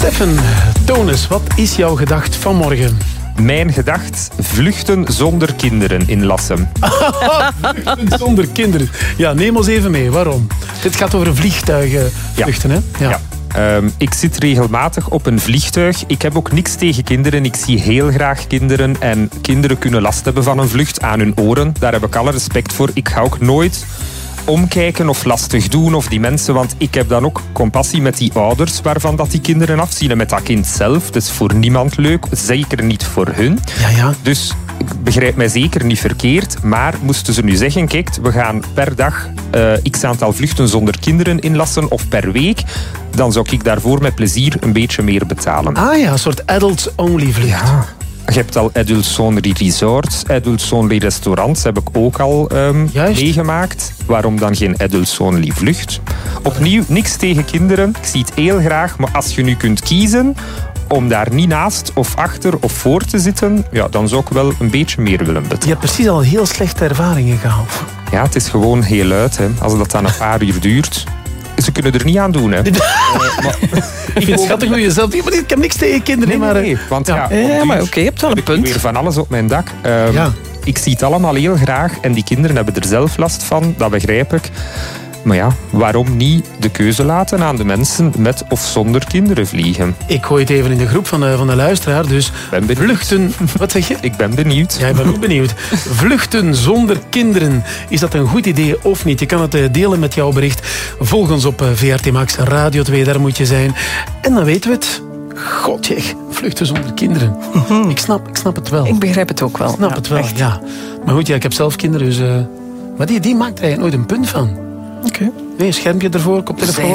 Stefan, toon eens, wat is jouw gedacht vanmorgen? Mijn gedacht, vluchten zonder kinderen in Lassem. Vluchten zonder kinderen. Ja, neem ons even mee. Waarom? Dit gaat over vliegtuigen vluchten, hè? Ja. Ik zit regelmatig op een vliegtuig. Ik heb ook niks tegen kinderen. Ik zie heel graag kinderen. En kinderen kunnen last hebben van een vlucht aan hun oren. Daar heb ik alle respect voor. Ik ga ook nooit omkijken of lastig doen of die mensen, want ik heb dan ook compassie met die ouders waarvan dat die kinderen afzien en met dat kind zelf. Dat is voor niemand leuk, zeker niet voor hun. Ja. Dus ik begrijp mij zeker niet verkeerd, maar moesten ze nu zeggen, kijk, we gaan per dag x aantal vluchten zonder kinderen inlassen of per week, dan zou ik daarvoor met plezier een beetje meer betalen. Ah ja, een soort adults-only vlucht. Ja. Je hebt al adults-only resorts, adults-only restaurants, heb ik ook al meegemaakt. Waarom dan geen adults-only vlucht? Opnieuw, niks tegen kinderen. Ik zie het heel graag, maar als je nu kunt kiezen om daar niet naast of achter of voor te zitten, ja, dan zou ik wel een beetje meer willen betalen. Je hebt precies al heel slechte ervaringen gehad. Ja, het is gewoon heel luid. Hè. Als dat dan een paar uur duurt. Ze kunnen er niet aan doen. Hè. Ik vind het schattig hoe je zelf... Ik heb niks tegen kinderen. Nee, want maar oké, je hebt wel een punt. Weer van alles op mijn dak. Ik zie het allemaal heel graag en die kinderen hebben er zelf last van, dat begrijp ik. Maar ja, waarom niet de keuze laten aan de mensen met of zonder kinderen vliegen? Ik gooi het even in de groep van de luisteraar. Dus vluchten... Wat zeg je? Ik ben benieuwd. Ja, ik ben ook benieuwd. Vluchten zonder kinderen. Is dat een goed idee of niet? Je kan het delen met jouw bericht. Volg ons op VRT Max Radio 2, daar moet je zijn. En dan weten we het. Godje, vluchten zonder kinderen. Ik snap het wel. Ik begrijp het ook wel. Ik snap het wel, echt. Ja. Maar goed, ik heb zelf kinderen, dus... Maar die maakt er eigenlijk nooit een punt van. Oké. Nee, schermpje ervoor, koptelefoon.